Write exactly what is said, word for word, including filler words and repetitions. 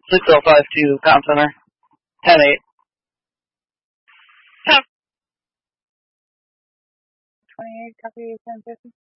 six oh five two, Pound Center. ten eight. twenty-eight, copy ten fifty.